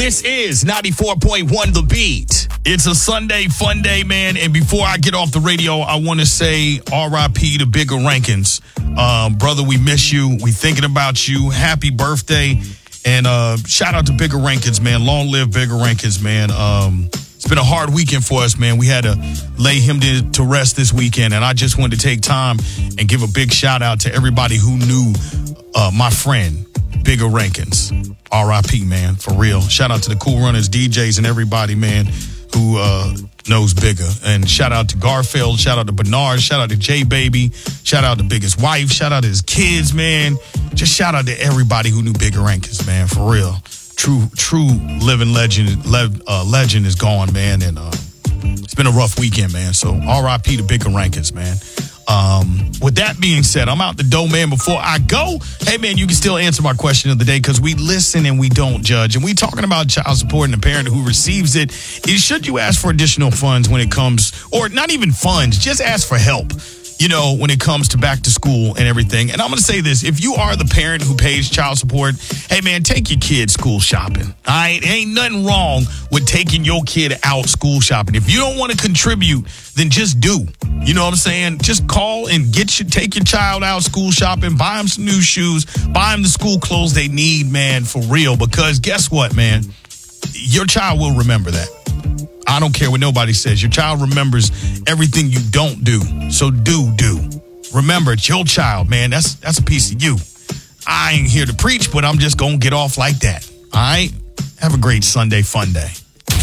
This is 94.1 The Beat. It's a Sunday fun day, man. And before I get off the radio, I want to say R.I.P. to Bigger Rankins. Brother, we miss you. We thinking about you. Happy birthday. And shout out to Bigger Rankins, man. Long live Bigger Rankins, man. It's been a hard weekend for us, man. We had to lay him to rest this weekend. And I just wanted to take time and give a big shout out to everybody who knew my friend, Bigger Rankins. R.I.P., man, for real. Shout out to the Cool Runners, DJs, and everybody, man, who knows Bigger. And shout out to Garfield. Shout out to Bernard. Shout out to J Baby. Shout out to Bigger's wife. Shout out to his kids, man. Just shout out to everybody who knew Bigger Rankins, man, for real. True living legend is gone, man. And it's been a rough weekend, man. So R.I.P. to Bigger Rankins, man. With that being said, I'm out the door, man. Before I go, hey, man, you can still answer my question of the day because we listen and we don't judge. And we talking about child support and the parent who receives it. Should you ask for additional funds when it comes, or not even funds, just ask for help, you know, when it comes to back to school and everything. And I'm going to say this. If you are the parent who pays child support, hey, man, take your kid school shopping. All right? Ain't nothing wrong with taking your kid out school shopping. If you don't want to contribute, then just do. You know what I'm saying? Just call and take your child out school shopping, buy them some new shoes, buy them the school clothes they need, man, for real. Because guess what, man? Your child will remember that. I don't care what nobody says. Your child remembers everything you don't do. So do. Remember, it's your child, man. That's a piece of you. I ain't here to preach, but I'm just going to get off like that. All right? Have a great Sunday fun day.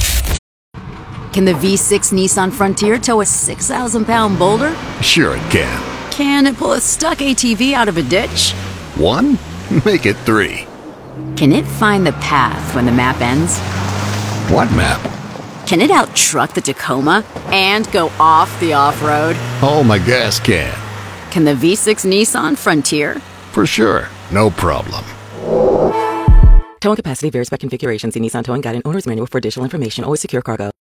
Can the V6 Nissan Frontier tow a 6,000-pound boulder? Sure it can. Can it pull a stuck ATV out of a ditch? 1? Make it 3. Can it find the path when the map ends? What map? Can it out-truck the Tacoma and go off the off-road? Oh, my gas can. Can the V6 Nissan Frontier? For sure. No problem. Towing capacity varies by configuration. See Nissan Towing Guide and Owner's Manual for additional information. Always secure cargo.